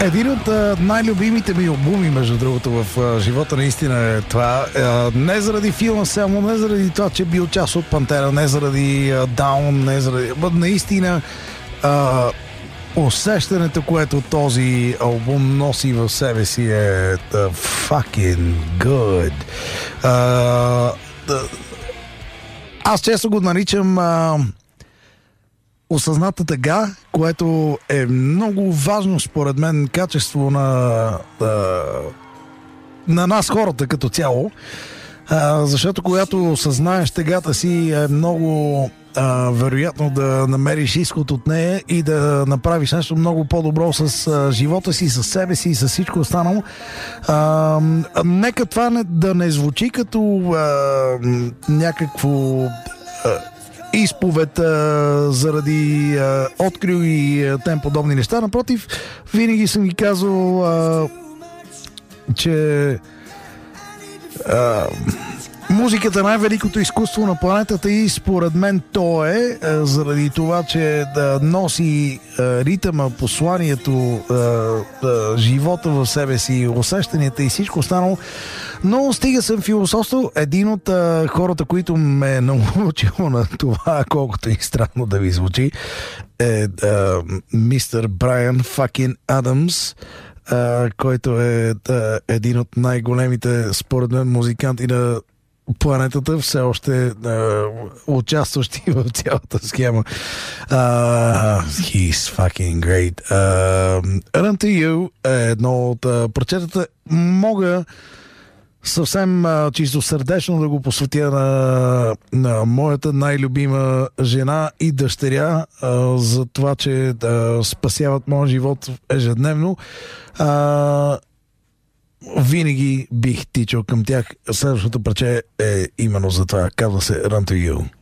Един от най-любимите ми албуми, между другото, в живота наистина е това. Не заради филма само, не заради това, че бил част от Пантера, не заради Даун, не заради... Наистина усещането, което този албум носи в себе си е fucking good. Аз често го наричам осъзната тъга, което е много важно според мен качество на нас хората като цяло, защото когато осъзнаеш тъгата си е много вероятно да намериш изход от нея и да направиш нещо много по-добро с живота си, с себе си и с всичко останало. Нека това да не звучи като някакво изповед заради открил и тем подобни неща. Напротив, винаги съм ги казал, че музиката е най-великото изкуство на планетата и според мен то е заради това, че да носи ритъма, посланието, живота в себе си, усещанията и всичко останало. Но стига съм философствал. Един от хората, които ме е научил на това, колкото и странно да ви звучи, е мистер Брайан Факин Адамс, който е един от най-големите, според мен, музиканти на планетата, все още участващи в цялата схема. He's fucking great. Run to You е едно от прочетата. Мога съвсем чисто сърдечно да го посветя на моята най-любима жена и дъщеря за това, че спасяват моя живот ежедневно. Винаги бих тичал към тях. Следващото парче е именно за това. Казва се Run to You.